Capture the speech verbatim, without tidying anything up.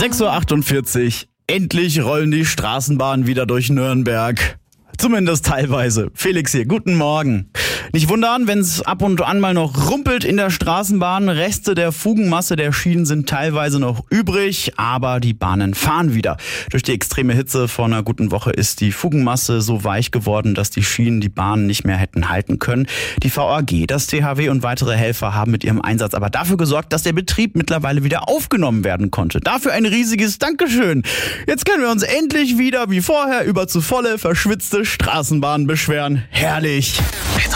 sechs Uhr achtundvierzig. Endlich rollen die Straßenbahnen wieder durch Nürnberg. Zumindest teilweise. Felix hier, guten Morgen. Nicht wundern, wenn es ab und an mal noch rumpelt in der Straßenbahn. Reste der Fugenmasse der Schienen sind teilweise noch übrig, aber die Bahnen fahren wieder. Durch die extreme Hitze vor einer guten Woche ist die Fugenmasse so weich geworden, dass die Schienen die Bahnen nicht mehr hätten halten können. Die V A G, das T H W und weitere Helfer haben mit ihrem Einsatz aber dafür gesorgt, dass der Betrieb mittlerweile wieder aufgenommen werden konnte. Dafür ein riesiges Dankeschön. Jetzt können wir uns endlich wieder wie vorher über zu volle, verschwitzte Straßenbahnen beschweren. Herrlich.